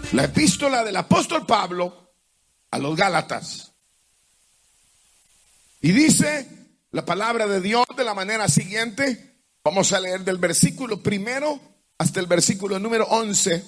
La epístola del apóstol Pablo a los Gálatas. Y dice la palabra de Dios de la manera siguiente. Vamos a leer del versículo primero hasta el versículo número 11.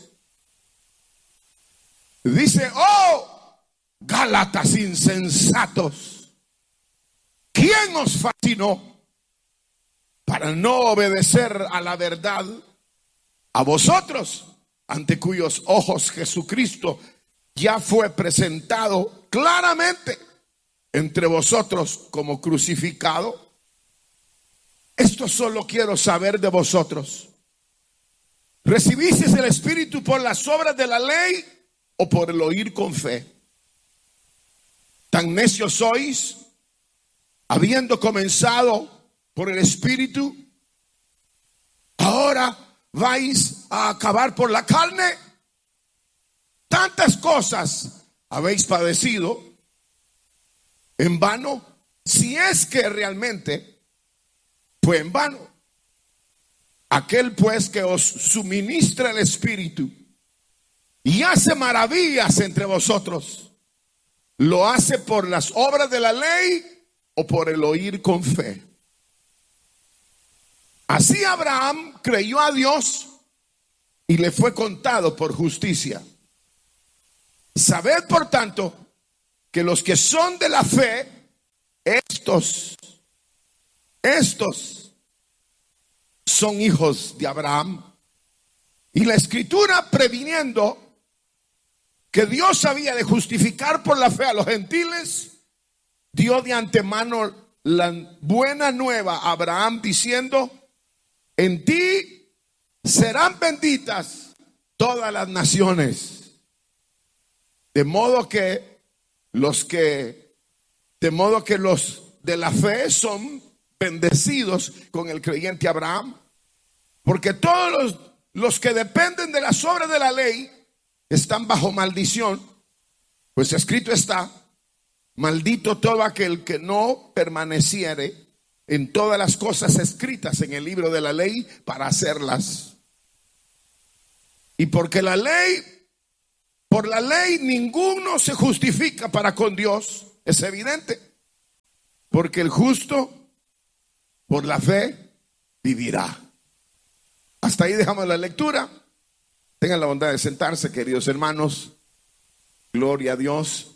Dice: oh, Gálatas insensatos, ¿quién os fascinó para no obedecer a la verdad? A vosotros, ante cuyos ojos Jesucristo ya fue presentado claramente entre vosotros como crucificado. Esto solo quiero saber de vosotros: ¿recibisteis el Espíritu por las obras de la ley o por el oír con fe? ¿Tan necios sois, habiendo comenzado por el Espíritu, ahora vais a acabar por la carne? Tantas cosas habéis padecido en vano, si es que realmente fue en vano. Aquel pues que os suministra el Espíritu y hace maravillas entre vosotros, ¿lo hace por las obras de la ley o por el oír con fe? Así Abraham creyó a Dios y le fue contado por justicia. Sabed, por tanto, que los que son de la fe, estos son hijos de Abraham. Y la Escritura, previniendo que Dios había de justificar por la fe a los gentiles, dio de antemano la buena nueva a Abraham, diciendo: en ti serán benditas todas las naciones. De modo que los de la fe son bendecidos con el creyente Abraham. Porque todos los que dependen de las obras de la ley están bajo maldición. Pues escrito está: maldito todo aquel que no permaneciere en todas las cosas escritas en el libro de la ley para hacerlas. Y porque por la ley ninguno se justifica para con Dios, es evidente, porque el justo por la fe vivirá. Hasta ahí dejamos la lectura. Tengan la bondad de sentarse, queridos hermanos. Gloria a Dios.